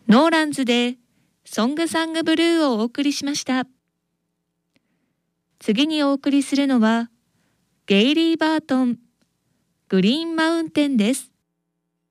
ノーランズでソングサングブルーをお送りしました。次にお送りするのはゲイリー・バートン、グリーンマウンテンです。